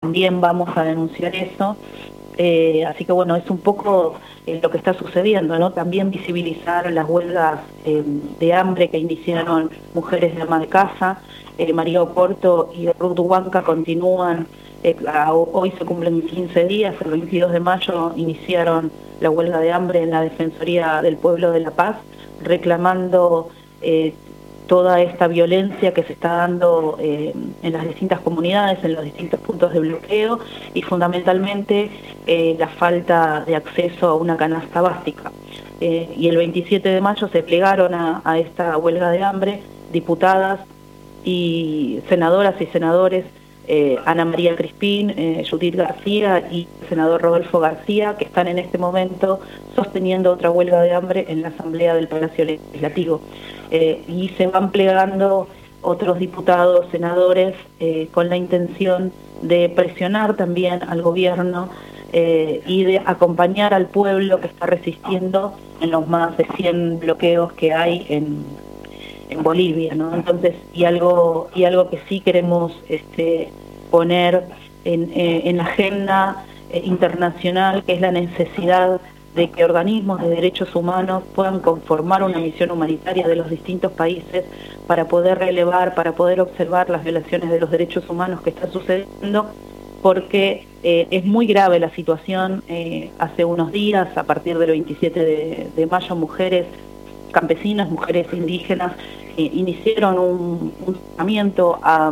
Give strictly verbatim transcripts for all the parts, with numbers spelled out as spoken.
también vamos a denunciar eso. Eh, así que bueno, es un poco eh, lo que está sucediendo, ¿no? También visibilizar las huelgas eh, de hambre que iniciaron mujeres de ama de casa. eh, María Oporto y Ruth Huanca continúan, eh, a, hoy se cumplen quince días, el veintidós de mayo iniciaron la huelga de hambre en la Defensoría del Pueblo de La Paz, reclamando eh, toda esta violencia que se está dando eh, en las distintas comunidades, en los distintos puntos de bloqueo y fundamentalmente eh, la falta de acceso a una canasta básica. Eh, y el veintisiete de mayo se plegaron a, a esta huelga de hambre diputadas y senadoras y senadores, eh, Ana María Crispín, eh, Judith García y el senador Rodolfo García, que están en este momento sosteniendo otra huelga de hambre en la Asamblea del Palacio Legislativo. Eh, y se van plegando otros diputados, senadores, eh, con la intención de presionar también al gobierno eh, y de acompañar al pueblo que está resistiendo en los más de cien bloqueos que hay en, en Bolivia, ¿no? Entonces, y algo, y algo que sí queremos este, poner en, eh, en la agenda eh, internacional, que es la necesidad de que organismos de derechos humanos puedan conformar una misión humanitaria de los distintos países para poder relevar, para poder observar las violaciones de los derechos humanos que están sucediendo, porque eh, es muy grave la situación. Eh, hace unos días, a partir del veintisiete de mayo, mujeres campesinas, mujeres indígenas, eh, iniciaron un, un llamamiento a,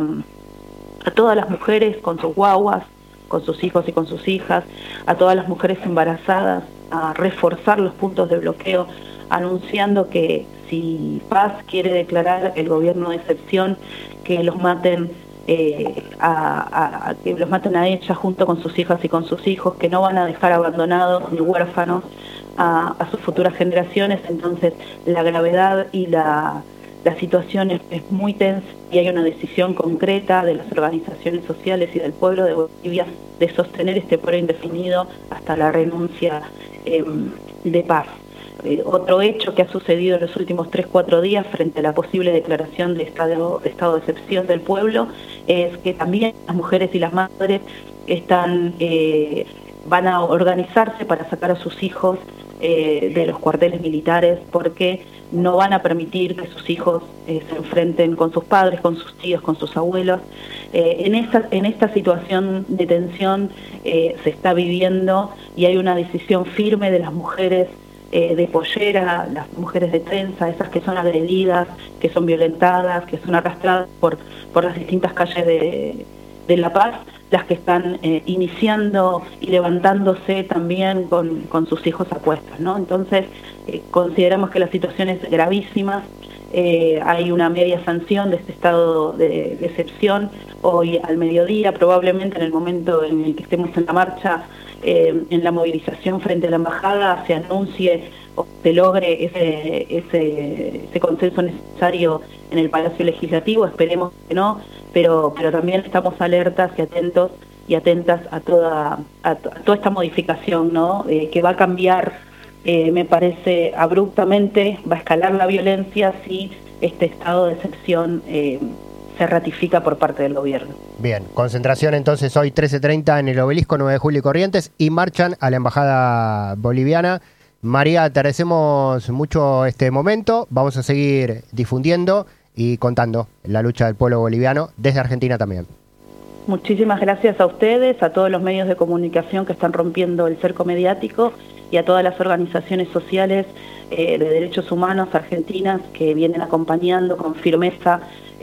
a todas las mujeres con sus guaguas, con sus hijos y con sus hijas, a todas las mujeres embarazadas, a reforzar los puntos de bloqueo, anunciando que si Paz quiere declarar el gobierno de excepción, que los maten eh, a, a, a, que los maten a ella junto con sus hijas y con sus hijos, que no van a dejar abandonados ni huérfanos a, a sus futuras generaciones. Entonces la gravedad y la, la situación es, es muy tensa y hay una decisión concreta de las organizaciones sociales y del pueblo de Bolivia de sostener este paro indefinido hasta la renuncia eh, de Paz. Eh, otro hecho que ha sucedido en los últimos tres cuatro días frente a la posible declaración de estado, de estado de excepción del pueblo es que también las mujeres y las madres están, eh, van a organizarse para sacar a sus hijos eh, de los cuarteles militares, porque no van a permitir que sus hijos eh, se enfrenten con sus padres, con sus tíos, con sus abuelos. Eh, en, esta, en esta situación de tensión eh, se está viviendo y hay una decisión firme de las mujeres eh, de pollera, las mujeres de trenza, esas que son agredidas, que son violentadas, que son arrastradas por, por las distintas calles de, de La Paz, las que están eh, iniciando y levantándose también con, con sus hijos a cuestas, ¿no? Entonces, eh, consideramos que la situación es gravísima. Eh, hay una media sanción de este estado de, de excepción hoy al mediodía, probablemente en el momento en el que estemos en la marcha, eh, en la movilización frente a la embajada, se anuncie o se logre ese, ese, ese consenso necesario en el Palacio Legislativo. Esperemos que no, pero, pero también estamos alertas y atentos y atentas a toda, a, a toda esta modificación, ¿no? Eh, que va a cambiar, eh, me parece, abruptamente, va a escalar la violencia si este estado de excepción eh, se ratifica por parte del gobierno. Bien, concentración entonces hoy trece treinta en el Obelisco nueve de julio y Corrientes, y marchan a la Embajada Boliviana. María, te agradecemos mucho este momento. Vamos a seguir difundiendo y contando la lucha del pueblo boliviano desde Argentina también. Muchísimas gracias a ustedes, a todos los medios de comunicación que están rompiendo el cerco mediático y a todas las organizaciones sociales eh, de derechos humanos argentinas que vienen acompañando con firmeza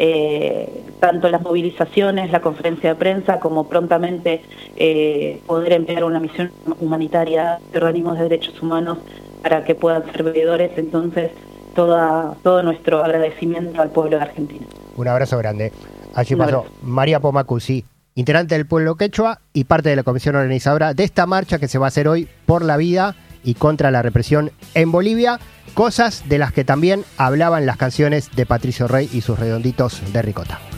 eh, tanto las movilizaciones, la conferencia de prensa, como prontamente eh, poder enviar una misión humanitaria de organismos de derechos humanos para que puedan ser veedores. Entonces, toda, todo nuestro agradecimiento al pueblo de Argentina. Un abrazo grande. Allí pasó María Pomacuzzi, integrante del pueblo quechua y parte de la comisión organizadora de esta marcha que se va a hacer hoy por la vida y contra la represión en Bolivia, cosas de las que también hablaban las canciones de Patricio Rey y sus redonditos de ricota.